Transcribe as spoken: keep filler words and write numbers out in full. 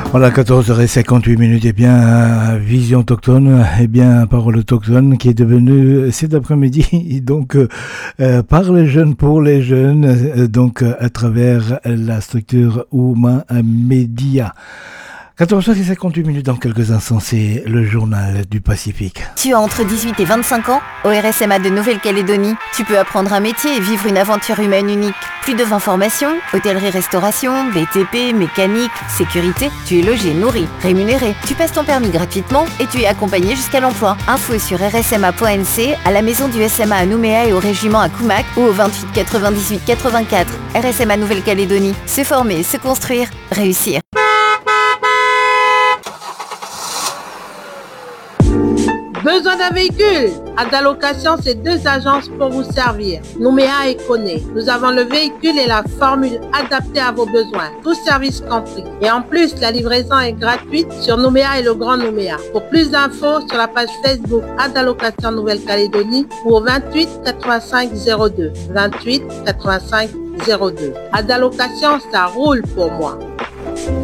Voilà, quatorze heures cinquante-huit minutes, et bien, Vision Autochtone, et bien, Parole Autochtone, qui est devenue cet après-midi, donc, euh, par les jeunes, pour les jeunes, euh, donc, à travers la structure Ouma Media. quatorze heures cinquante-huit minutes, dans quelques instants, c'est le journal du Pacifique. Tu as entre dix-huit et vingt-cinq ans, au R S M A de Nouvelle-Calédonie, tu peux apprendre un métier et vivre une aventure humaine unique. Plus de vingt formations, hôtellerie-restauration, B T P, mécanique, sécurité, tu es logé, nourri, rémunéré. Tu passes ton permis gratuitement et tu es accompagné jusqu'à l'emploi. Info sur r s m a point n c, à la maison du S M A à Nouméa et au régiment à Koumak ou au vingt-huit quatre-vingt-dix-huit quatre-vingt-quatre. R S M A Nouvelle-Calédonie, se former, se construire, réussir. Besoin d'un véhicule? Adalocation, c'est deux agences pour vous servir. Nouméa et Koné. Nous avons le véhicule et la formule adaptée à vos besoins. Tous services compris. Et en plus, la livraison est gratuite sur Nouméa et le Grand Nouméa. Pour plus d'infos, sur la page Facebook Adalocation Nouvelle-Calédonie ou au vingt-huit quatre-vingt-cinq zéro deux. vingt-huit quatre-vingt-cinq zéro deux. Adalocation, ça roule pour moi.